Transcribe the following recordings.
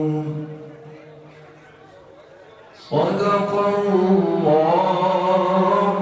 صدق الله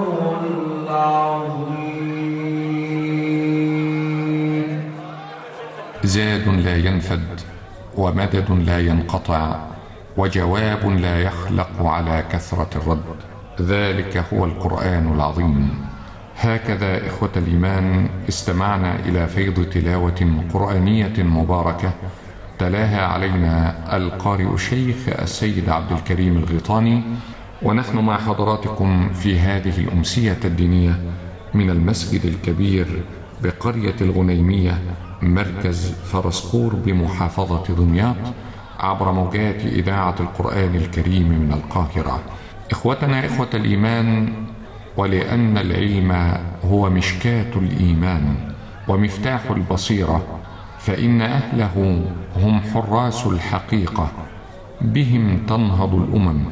العظيم. زاد لا ينفد، ومدد لا ينقطع، وجواب لا يخلق على كثرة الرد. ذلك هو القرآن العظيم. هكذا إخوة الإيمان استمعنا إلى فيض تلاوة قرآنية مباركة تلاها علينا القارئ الشيخ السيد عبد الكريم الغيطاني، ونحن مع حضراتكم في هذه الأمسية الدينية من المسجد الكبير بقرية الغنيمية مركز فرسكور بمحافظة دمياط عبر موجات إذاعة القرآن الكريم من القاهرة. إخوتنا إخوة الإيمان، ولأن العلم هو مشكاة الإيمان ومفتاح البصيرة، فإن أهله هم حراس الحقيقة، بهم تنهض الأمم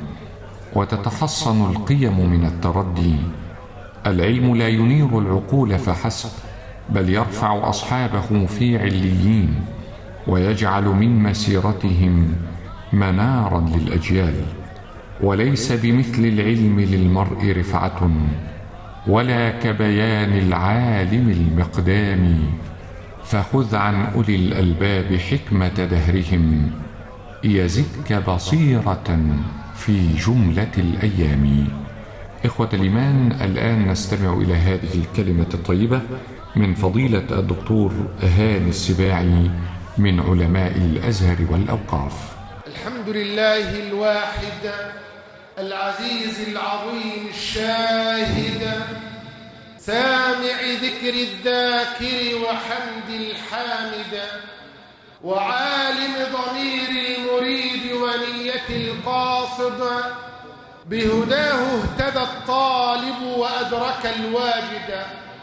وتتحصن القيم من التردي. العلم لا ينير العقول فحسب، بل يرفع أصحابه في عليين، ويجعل من مسيرتهم منارا للأجيال. وليس بمثل العلم للمرء رفعة، ولا كبيان العالم المقدام. فخذ عن أولي الألباب حكمة دهرهم، يزدك بصيرة في جملة الأيام. إخوة الإيمان، الآن نستمع إلى هذه الكلمة الطيبة من فضيلة الدكتور هاني السباعي من علماء الأزهر والأوقاف. الحمد لله الواحد العزيز العظيم الشاهد، سامع ذكر الذاكر وحمد الحامد، وعالم ضمير المريد ونية القاصد. بهداه اهتدى الطالب وأدرك الواجد،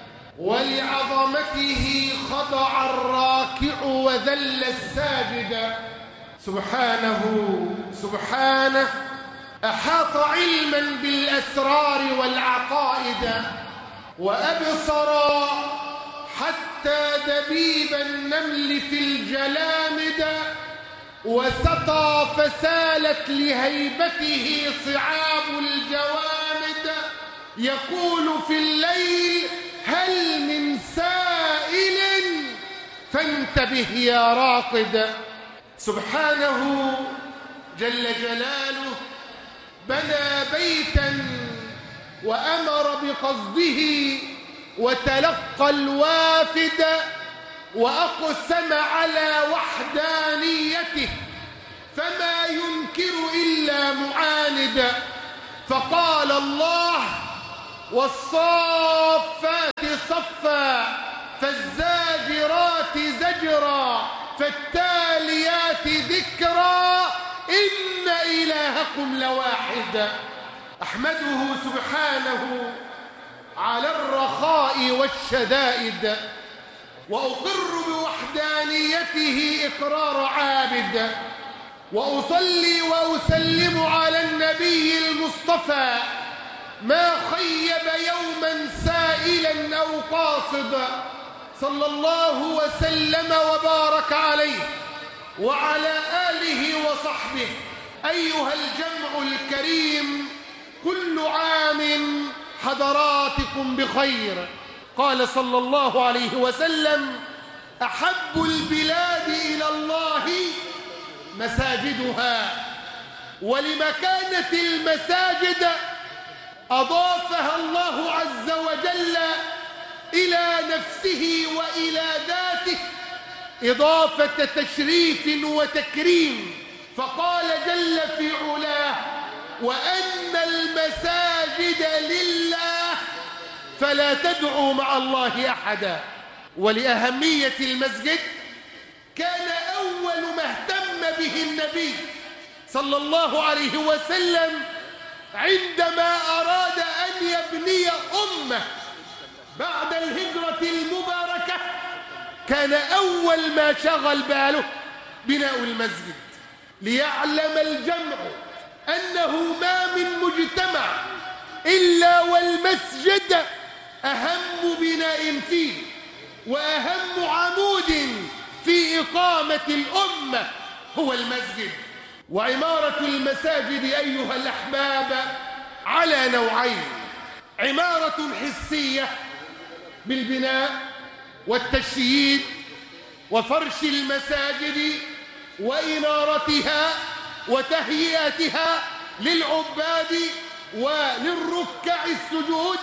ولعظمته خضع الراكع وذل الساجد. سبحانه سبحانه أحاط علما بالأسرار والعقائد، وأبصر حتى دبيب النمل في الجلامد، وسطى فسالت لهيبته صعاب الجوامد. يقول في الليل هل من سائل فانتبه يا راقد. سبحانه جل جلاله بنى بيتا وأمر بقصده وتلقى الوافد، وأقسم على وحدانيته فما ينكر إلا معاند. فقال الله والصافات صفا، فالزاجرات زجرا، فالتاليات ذكرا، إن إلهكم لواحد. أحمده سبحانه على الرخاء والشدائد، وأقر بوحدانيته إقرار عابد، وأصلي وأسلم على النبي المصطفى ما خيب يوما سائلا أو قاصدا، صلى الله وسلم وبارك عليه وعلى آله وصحبه. أيها الجمع الكريم، كل عام حضراتكم بخير. قال صلى الله عليه وسلم: أحب البلاد إلى الله مساجدها. ولمكانة المساجد أضافها الله عز وجل إلى نفسه وإلى ذاته إضافة تشريف وتكريم، فقال جل في علاه: وأن المساجد لله فلا تدعوا مع الله أحدا. ولأهمية المسجد كان أول ما اهتم به النبي صلى الله عليه وسلم عندما أراد أن يبني أمة بعد الهجرة المباركة، كان أول ما شغل باله بناء المسجد، ليعلم الجمع أنه ما من مجتمع إلا والمسجد أهم بناء فيه وأهم عمود في إقامة الأمة هو المسجد. وعمارة المساجد أيها الأحباب على نوعين: عمارة حسية بالبناء والتشييد وفرش المساجد وإنارتها وتهيئتها للعباد وللركع السجود،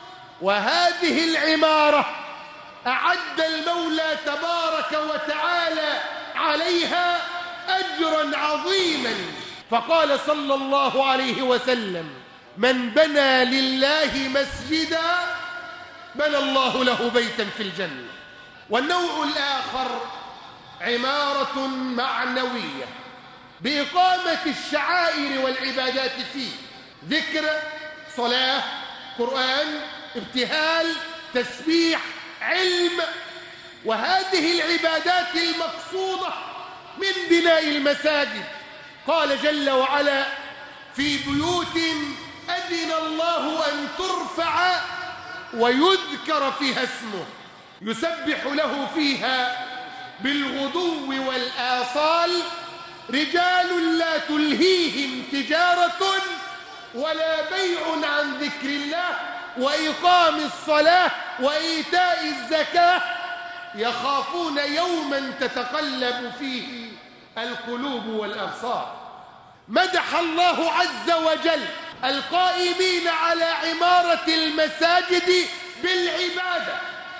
وهذه العمارة أعد المولى تبارك وتعالى عليها أجرا عظيما، فقال صلى الله عليه وسلم: من بنى لله مسجدا بنى الله له بيتا في الجنة. والنوع الآخر عمارة معنوية بإقامة الشعائر والعبادات فيه، ذكر، صلاة، قرآن، ابتهال، تسبيح، علم، وهذه العبادات المقصودة من بناء المساجد. قال جل وعلا: في بيوت أذن الله أن ترفع ويذكر فيها اسمه يسبح له فيها بالغدو والآصال رجال لا تلهيهم تجارة ولا بيع عن ذكر الله وإقام الصلاة وإيتاء الزكاة يخافون يوما تتقلب فيه القلوب والأبصار. مدح الله عز وجل القائمين على عمارة المساجد بالعبادة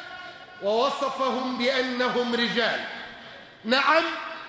ووصفهم بأنهم رجال. نعم،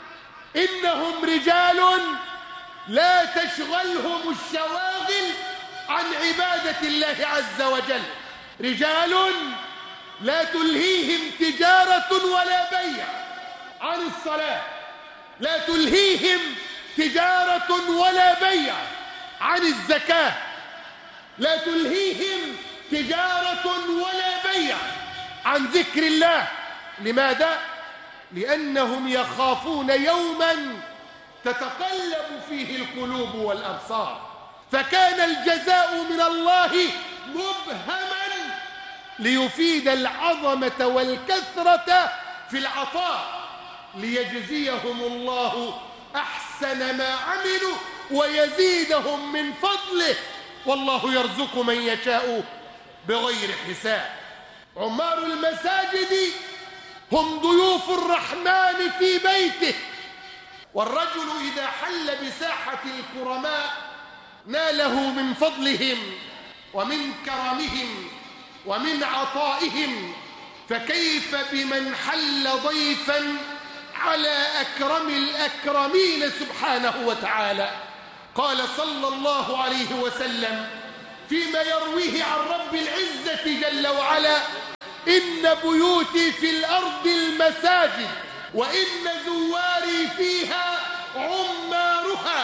إنهم رجال لا تشغلهم الشواغل عن عبادة الله عز وجل، رجال لا تلهيهم تجارة ولا بيع عن الصلاة، لا تلهيهم تجارة ولا بيع عن الزكاة، لا تلهيهم تجارة ولا بيع عن ذكر الله. لماذا؟ لأنهم يخافون يوما تتقلب فيه القلوب والأبصار، فكان الجزاء من الله مبهما ليفيد العظمة والكثرة في العطاء ليجزيهم الله أحسن ما عملوا ويزيدهم من فضله، والله يرزق من يشاء بغير حساب. عمار المساجد هم ضيوف الرحمن في بيته، والرجل إذا حل بساحة الكرماء ناله من فضلهم ومن كرمهم ومن عطائهم، فكيف بمن حل ضيفا على أكرم الأكرمين سبحانه وتعالى. قال صلى الله عليه وسلم فيما يرويه عن رب العزة جل وعلا: إن بيوتي في الأرض المساجد وإن زواري فيها عمارها،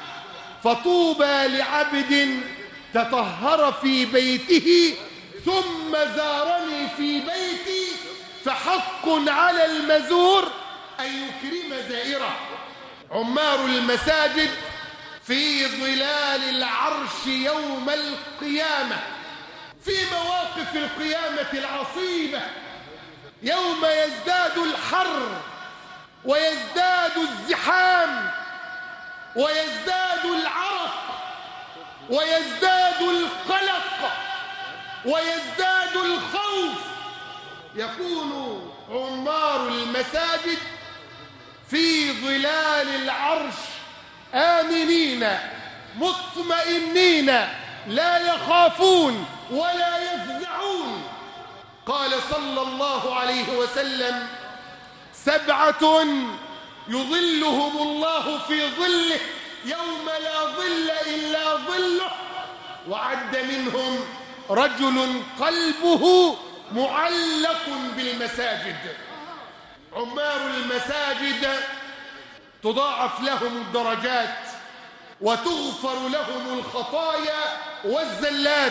فطوبى لعبد تطهر في بيته ثم زارني في بيتي، فحق على المزور أن يكرم زائره. عمار المساجد في ظلال العرش يوم القيامة، في مواقف القيامة العصيبة، يوم يزداد الحر ويزداد الزحام ويزداد العرق ويزداد القلق ويزداد الخوف، يكون عمار المساجد في ظلال العرش آمنين مطمئنين لا يخافون ولا يفزعون. قال صلى الله عليه وسلم: 7 يظلهم الله في ظله يوم لا ظل إلا ظله، وعد منهم رجل قلبه معلق بالمساجد. عمار المساجد تضاعف لهم الدرجات وتغفر لهم الخطايا والزلات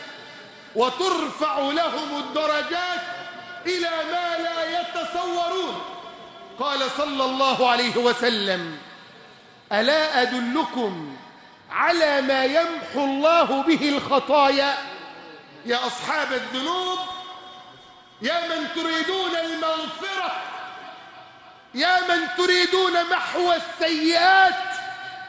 وترفع لهم الدرجات إلى ما لا يتصورون. قال صلى الله عليه وسلم: ألا أدلكم على ما يمحو الله به الخطايا؟ يا أصحاب الذنوب، يا من تريدون المغفرة، يا من تريدون محو السيئات،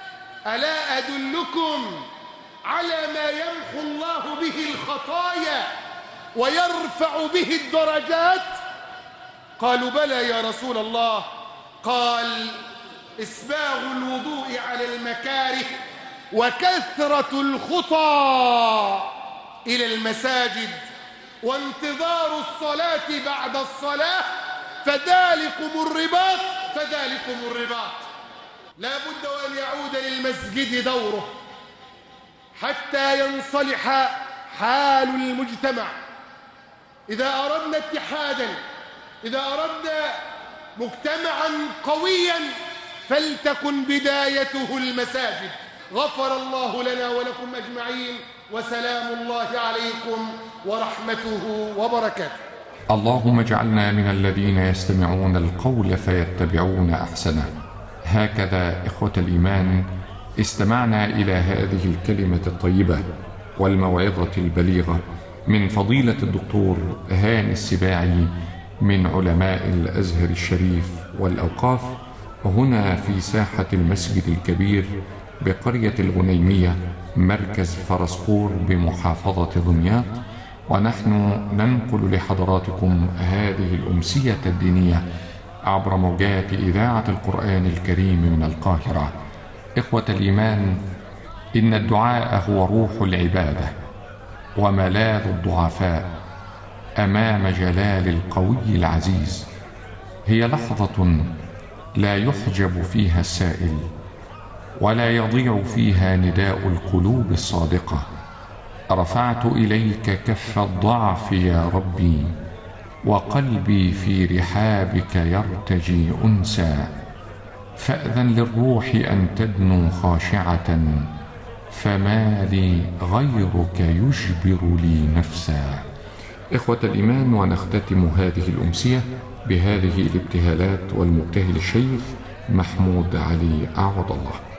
ألا أدلكم على ما يمحو الله به الخطايا ويرفع به الدرجات؟ قالوا بلى يا رسول الله. قال إسباغ الوضوء على المكاره وكثرة الخطى إلى المساجد وانتظار الصلاة بعد الصلاة، فذلكم الرباط. لا بد وأن يعود للمسجد دوره حتى ينصلح حال المجتمع. إذا أردنا اتحادا، إذا أردنا مجتمعا قويا، فلتكن بدايته المساجد. غفر الله لنا ولكم أجمعين، وسلام الله عليكم ورحمته وبركاته. اللهم اجعلنا من الذين يستمعون القول فيتبعون أحسنه. هكذا إخوة الإيمان استمعنا إلى هذه الكلمة الطيبة والموعظة البليغة من فضيلة الدكتور هاني السباعي من علماء الأزهر الشريف والأوقاف، هنا في ساحة المسجد الكبير بقرية الغنيمية مركز فرسقور بمحافظة دمياط. ونحن ننقل لحضراتكم هذه الأمسية الدينية عبر موجات إذاعة القرآن الكريم من القاهرة. إخوة الإيمان، إن الدعاء هو روح العبادة وملاذ الضعفاء أمام جلال القوي العزيز. هي لحظة لا يحجب فيها السائل ولا يضيع فيها نداء القلوب الصادقة. رفعت إليك كف الضعف يا ربي، وقلبي في رحابك يرتجي أنسا، فأذن للروح أن تدنو خاشعة، فما لي غيرك يجبر لي نفسا. إخوة الإيمان، ونختتم هذه الأمسية بهذه الابتهالات والمبتهل الشيخ محمود علي أعوض الله.